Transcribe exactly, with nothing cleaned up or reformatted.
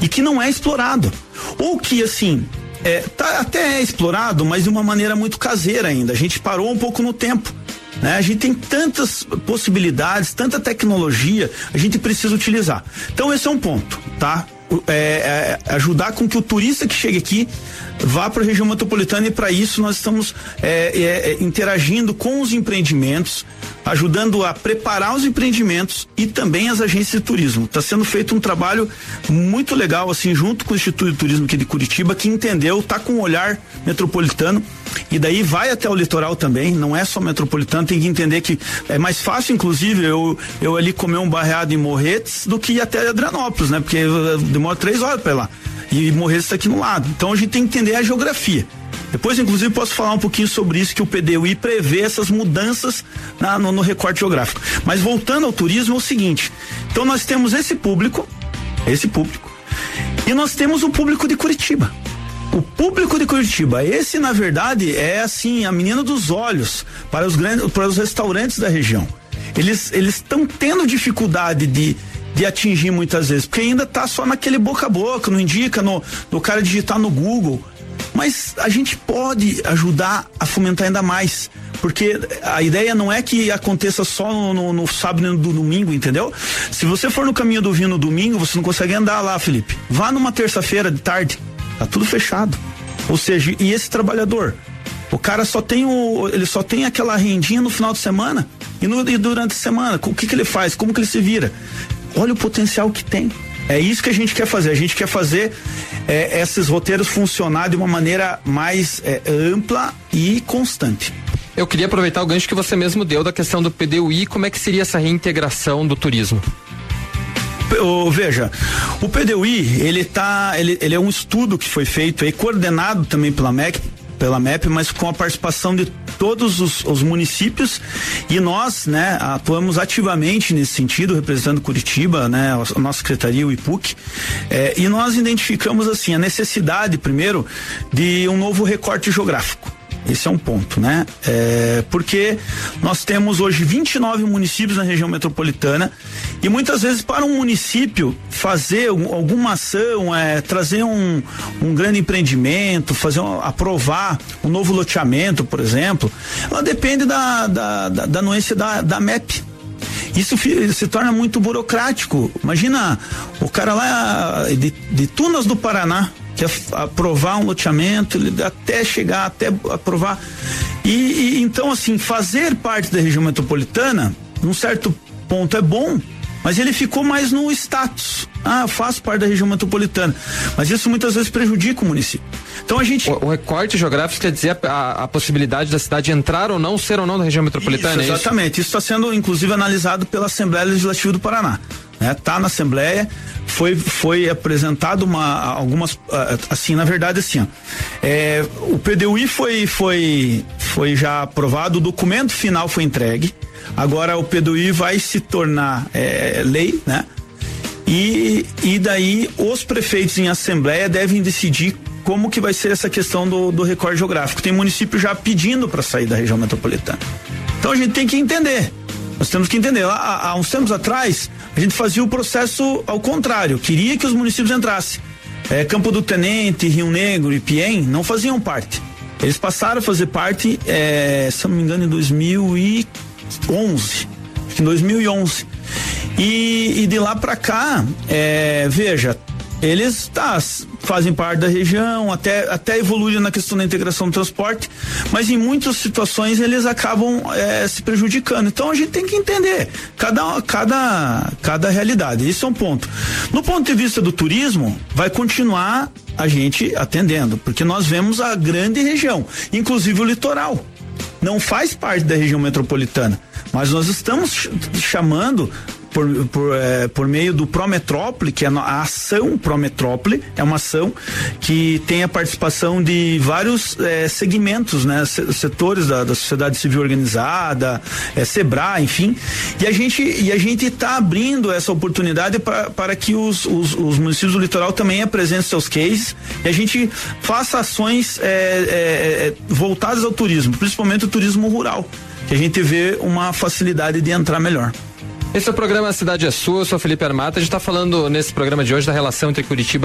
e que não é explorado. Ou que, assim, é, tá, até é explorado, mas de uma maneira muito caseira ainda. A gente parou um pouco no tempo. Né? A gente tem tantas possibilidades, tanta tecnologia, a gente precisa utilizar. Então esse é um ponto, tá? É, é, ajudar com que o turista que chegue aqui vá para a região metropolitana, e para isso nós estamos é, é, interagindo com os empreendimentos, ajudando a preparar os empreendimentos e também as agências de turismo. Está sendo feito um trabalho muito legal, assim, junto com o Instituto de Turismo aqui de Curitiba, que entendeu, tá com um olhar metropolitano, e daí vai até o litoral também, não é só metropolitano. Tem que entender que é mais fácil, inclusive, eu, eu ali comer um barreado em Morretes do que ir até Adrianópolis, né? Porque demora três horas para ir lá. E Morretes está aqui no lado. Então a gente tem que entender a geografia. Depois, inclusive, posso falar um pouquinho sobre isso, que o P D U I prevê essas mudanças na, no, no recorte geográfico. Mas voltando ao turismo, é o seguinte: então nós temos esse público, esse público, e nós temos o público de Curitiba. O público de Curitiba, esse na verdade é assim, a menina dos olhos para os grandes, para os restaurantes da região. Eles eles estão tendo dificuldade de de atingir muitas vezes, porque ainda tá só naquele boca a boca, não indica no, no cara digitar no Google. Mas a gente pode ajudar a fomentar ainda mais, porque a ideia não é que aconteça só no, no, no sábado e no domingo, entendeu? Se você for no caminho do vinho no domingo, você não consegue andar lá, Felipe. Vá numa terça-feira de tarde, tá tudo fechado. Ou seja, e esse trabalhador, o cara só tem o, ele só tem aquela rendinha no final de semana e, no, e durante a semana, o que que ele faz? Como que ele se vira? Olha o potencial que tem. É isso que a gente quer fazer. A gente quer fazer é, esses roteiros funcionar de uma maneira mais é, ampla e constante. Eu queria aproveitar o gancho que você mesmo deu da questão do P D U I. Como é que seria essa reintegração do turismo? Oh, veja, o P D U I, ele tá, ele, ele é um estudo que foi feito aí, coordenado também pela M E C, pela M E P, mas com a participação de todos os, os municípios, e nós, né, atuamos ativamente nesse sentido, representando Curitiba, né, a nossa secretaria, o I P U C, eh, e nós identificamos assim a necessidade, primeiro, de um novo recorte geográfico. Esse é um ponto, né? É, porque nós temos hoje vinte e nove municípios na região metropolitana, e muitas vezes para um município fazer alguma ação, é, trazer um, um grande empreendimento, fazer um, aprovar um novo loteamento, por exemplo, ela depende da, da, da, da anuência da, da M E P. Isso se torna muito burocrático. Imagina o cara lá de, de Tunas do Paraná, quer aprovar um loteamento, até chegar, até aprovar. E, e então, assim, fazer parte da região metropolitana, num certo ponto é bom, mas ele ficou mais no status. Ah, eu faço parte da região metropolitana. Mas isso muitas vezes prejudica o município. Então a gente. O, o recorte geográfico quer dizer a, a, a possibilidade da cidade entrar ou não, ser ou não da região metropolitana. Isso, exatamente. Isso está sendo, inclusive, analisado pela Assembleia Legislativa do Paraná. Né? Tá na Assembleia, foi, foi apresentado uma, algumas, assim, na verdade, assim, ó, é, o P D U I foi, foi, foi já aprovado, o documento final foi entregue, agora o P D U I vai se tornar é, lei, né? E, e daí os prefeitos em Assembleia devem decidir como que vai ser essa questão do, do recorte geográfico. Tem município já pedindo para sair da região metropolitana. Então a gente tem que entender. Nós temos que entender. Há, há uns tempos atrás, a gente fazia o processo ao contrário. Queria que os municípios entrassem. É, Campo do Tenente, Rio Negro e Piém não faziam parte. Eles passaram a fazer parte, é, se eu não me engano, em dois mil e onze. Acho que em dois mil e onze. E, e de lá para cá, é, veja, eles tá, fazem parte da região, até, até evoluíram na questão da integração do transporte, mas em muitas situações eles acabam é, se prejudicando. Então a gente tem que entender cada, cada, cada realidade. Isso é um ponto. No ponto de vista do turismo, vai continuar a gente atendendo, porque nós vemos a grande região, inclusive o litoral. Não faz parte da região metropolitana, mas nós estamos chamando Por, por, é, por meio do Prometrópole, que é a ação Prometrópole, é uma ação que tem a participação de vários é, segmentos, né, setores da, da sociedade civil organizada, é, Sebrae, enfim, e a gente e a gente está abrindo essa oportunidade pra, para que os, os, os municípios do litoral também apresentem seus cases e a gente faça ações é, é, voltadas ao turismo, principalmente o turismo rural, que a gente vê uma facilidade de entrar melhor. Esse é o programa A Cidade é Sua, eu sou Felipe Armata. A gente está falando nesse programa de hoje da relação entre Curitiba